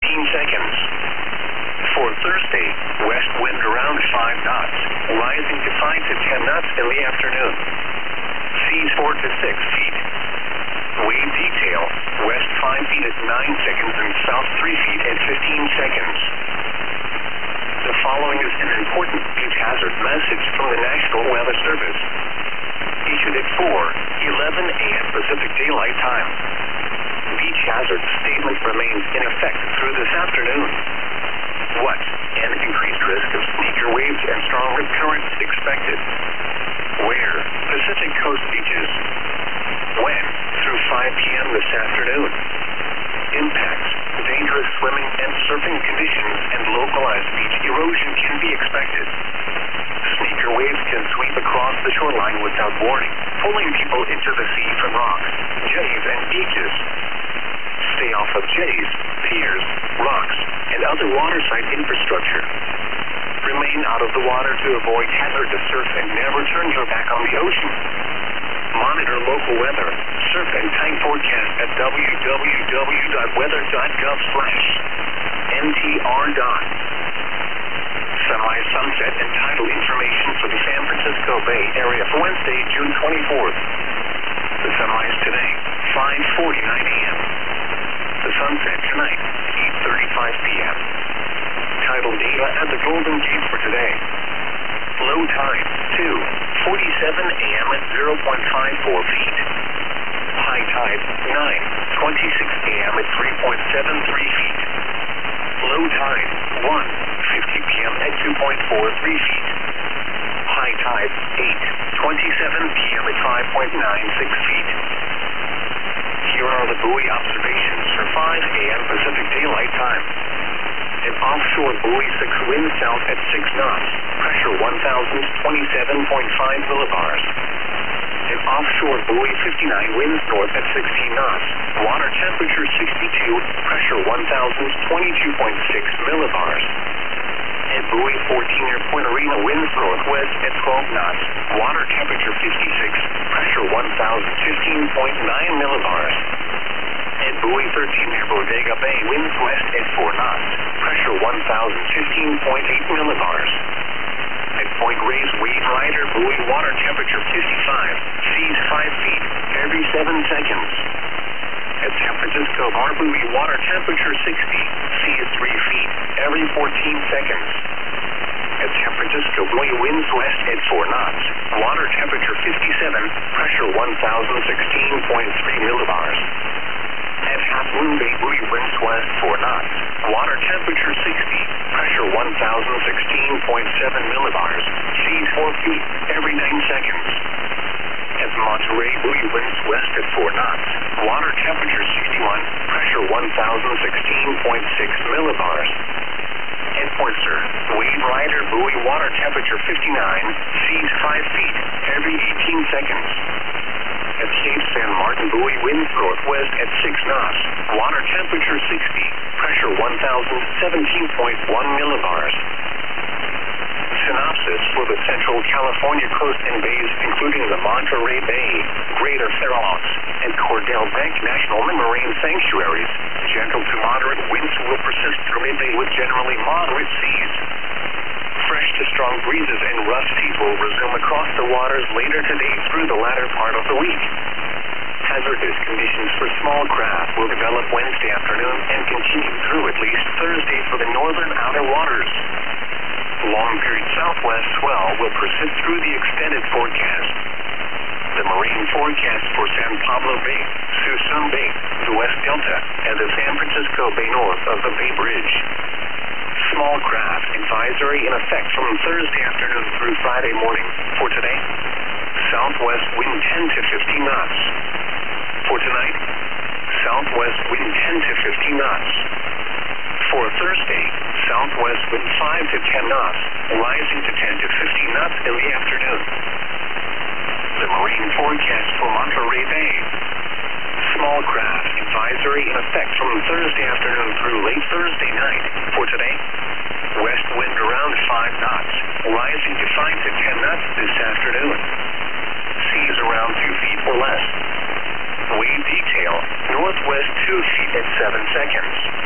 seconds. For Thursday, west wind around 5 knots, rising to 5 to 10 knots in the afternoon. Seas 4 to 6 feet. Wave detail, west 5 feet at 9 seconds and south 3 feet at 15 seconds. The following is an important beach hazard message from the National Weather Service. Issued at 4:11 a.m. Pacific Daylight Time. Beach hazard statement remains in effect through this afternoon. What? An increased risk of sneaker waves and strong rip currents expected. Where? Pacific Coast beaches. When? Through 5 p.m. this afternoon. Impacts, dangerous swimming and surfing conditions and localized beach erosion can be expected. Sneaker waves can sweep across the shoreline without warning, pulling people into the sea from rocks, jetties, and beaches. Stay off of jetties, piers, rocks, and other waterside infrastructure. Remain out of the water to avoid hazardous surf and never turn your back on the ocean. Monitor local weather, surf and time forecast at www.weather.gov/ntr. Sunrise, sunset, and tidal information for the San Francisco Bay Area for Wednesday, June 24th. The sunrise today, 5:49 a.m. The sunset tonight, 8:35 p.m. Tidal data at the Golden Gate for today. Low tide, 2:47 a.m. at 0.54 feet. High tide, 9:26 a.m. at 3.73 feet. Low tide, 1:50 p.m. at 2.43 feet. High tide, 8:27 p.m. at 5.96 feet. Here are the buoy observations for 5 a.m. Pacific Daylight Time. An offshore buoy took wind south at 6 knots, pressure 1,027.5 millibars. An offshore buoy 59 winds north at 16 knots, water temperature 62, pressure 1,022.6 millibars. And buoy 14 near Point Arena winds northwest at 12 knots, water temperature 56, pressure 1,015.9 millibars. And buoy 13 near Bodega Bay winds west at 4 knots, pressure 1,015.8 millibars. At Point Reyes Wave Rider buoy water temperature 55, seas 5 feet every 7 seconds. At San Francisco Bar buoy water temperature 60, seas 3 feet every 14 seconds. At San Francisco buoy winds west at 4 knots, water temperature 57, pressure 1,016.3 millibars. At Half Moon Bay buoy winds west 4 knots, water temperature 60, pressure 1,016.7 millibars, seas 4 feet every 9 seconds. At Monterey buoy winds west at 4 knots, water temperature 61, pressure 1,016.6 millibars. At Point Sur, Wave Rider buoy water temperature 59, seas 5 feet every 18 seconds. At Cape San Martin buoy winds northwest at 6 knots, water temperature 60, pressure 1,017.1 millibars. Synopsis for the Central California coast and bays, including the Monterey Bay, Greater Fair Oaks, and Cordell Bank National Marine Sanctuaries. Gentle to moderate winds will persist through midday with generally moderate seas. Fresh to strong breezes and rough seas will resume across the waters later today through the latter part of the week. Hazardous conditions for small craft will develop Wednesday afternoon and continue through at least Thursday for the northern outer waters. Long-period southwest swell will persist through the extended forecast. The marine forecast for San Pablo Bay, Suisun Bay, the West Delta, and the San Francisco Bay north of the Bay Bridge. Small craft advisory in effect from Thursday afternoon through Friday morning. For today, southwest wind 10 to 15 knots. For tonight, southwest wind 10 to 15 knots. For Thursday, southwest wind 5 to 10 knots, rising to 10 to 15 knots in the afternoon. The marine forecast for Monterey Bay. Small craft advisory in effect from Thursday afternoon through late Thursday night. For today, west wind around 5 knots, rising to 5 to 10 knots this afternoon. Seas around 2 feet or less. Wave detail, northwest 2 feet at 7 seconds.